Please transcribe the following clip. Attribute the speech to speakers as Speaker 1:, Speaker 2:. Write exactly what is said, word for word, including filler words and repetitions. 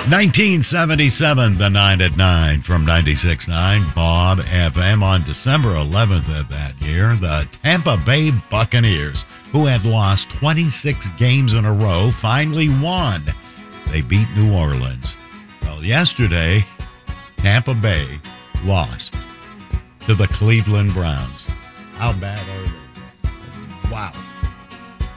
Speaker 1: nineteen seventy-seven, the nine at nine from ninety-six point nine Bob F M. On December eleventh of that year, the Tampa Bay Buccaneers, who had lost twenty-six games in a row, finally won. They beat New Orleans. Well, yesterday, Tampa Bay lost to the Cleveland Browns. How bad are they? Wow.